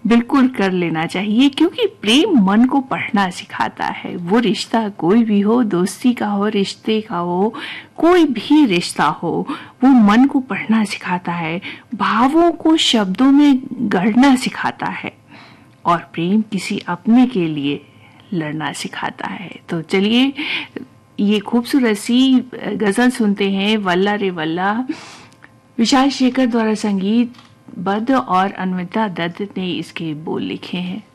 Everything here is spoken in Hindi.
बिल्कुल कर लेना चाहिए, क्योंकि प्रेम मन को पढ़ना सिखाता है। वो रिश्ता कोई भी हो, दोस्ती का हो, रिश्ते का हो, कोई भी रिश्ता हो, वो मन को पढ़ना सिखाता है, भावों को शब्दों में गढ़ना सिखाता है, और प्रेम किसी अपने के लिए लड़ना सिखाता है। तो चलिए ये खूबसूरत सी गज़ल सुनते हैं, वल्ला रे वल्ला, विशाल शेखर द्वारा संगीत बद्ध और अन्विता दत्त ने इसके बोल लिखे हैं।